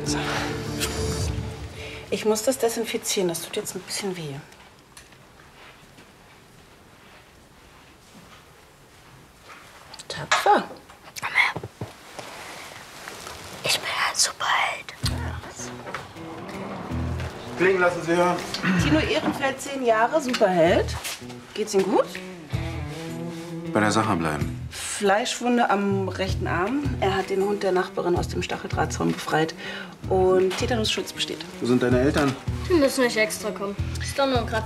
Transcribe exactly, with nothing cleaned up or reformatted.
So. Ich muss das desinfizieren. Das tut jetzt ein bisschen weh. Tapfer. Ich bin ein Superheld. Klingen lassen Sie hören. Tino Ehrenfeld, zehn Jahre, Superheld. Geht's ihm gut? Bei der Sache bleiben. Fleischwunde am rechten Arm. Er hat den Hund der Nachbarin aus dem Stacheldrahtzaun befreit. Und Tetanusschutz besteht. Wo sind deine Eltern? Die müssen nicht extra kommen. Ist doch nur ein Kratzer.